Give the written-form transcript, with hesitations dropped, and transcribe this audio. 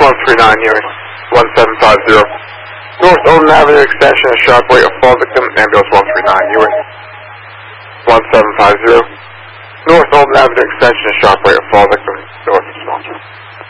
139 unit 1750. North Olden Avenue extension of sharp weight of fall victim, ambulance 139 unit 1750. North Olden Avenue extension of sharp weight of fall victim, north of